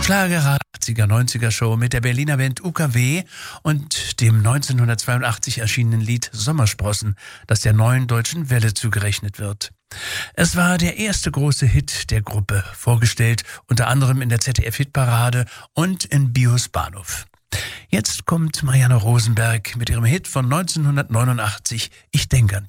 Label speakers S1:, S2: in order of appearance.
S1: Schlager 80er, 90er Show mit der Berliner Band UKW und dem 1982 erschienenen Lied Sommersprossen, das der neuen deutschen Welle zugerechnet wird. Es war der erste große Hit der Gruppe, vorgestellt unter anderem in der ZDF-Hitparade und in Bios Bahnhof. Jetzt kommt Marianne Rosenberg mit ihrem Hit von 1989, Ich denk an dich.